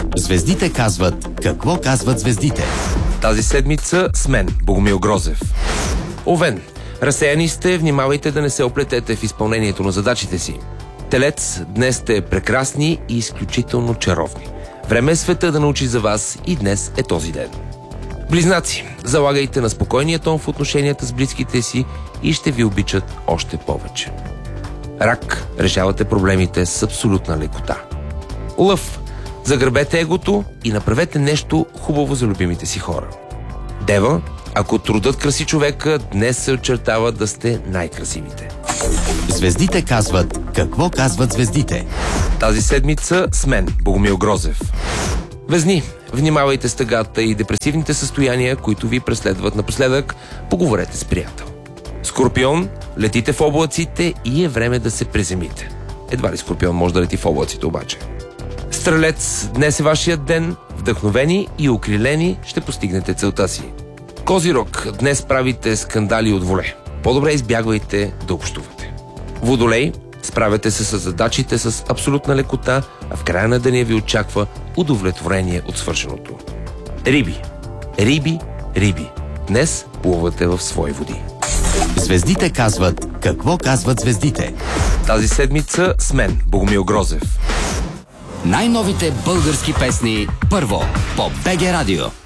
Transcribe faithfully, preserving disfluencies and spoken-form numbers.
Звездите казват какво казват звездите. Тази седмица с мен, Богомил Грозев. Овен, разсеяни сте, внимавайте да не се оплетете в изпълнението на задачите си. Телец, днес сте прекрасни и изключително чаровни. Време е света да научи за вас и днес е този ден. Близнаци, залагайте на спокойния тон в отношенията с близките си и ще ви обичат още повече. Рак, решавате проблемите с абсолютна лекота. Лъв, загърбете егото и направете нещо хубаво за любимите си хора. Дева, ако трудът краси човека, днес се очертава да сте най-красивите. Звездите казват какво казват звездите. Тази седмица с мен, Богомил Грозев. Везни, внимавайте с тъгата и депресивните състояния, които ви преследват напоследък. Поговорете с приятел. Скорпион, летите в облаците и е време да се приземите. Едва ли Скорпион може да лети в облаците обаче. Стрелец, днес е вашият ден. Вдъхновени и окрилени ще постигнете целта си. Козирог, днес правите скандали от воле. По-добре избягвайте да общувате. Водолей, справяте се с задачите с абсолютна лекота, а в края на деня ви очаква удовлетворение от свършеното. Риби, риби, риби. Днес плувате в свои води. Звездите казват какво казват звездите. Тази седмица с мен, Богомил Грозев. Най-новите български песни първо по БГ Радио.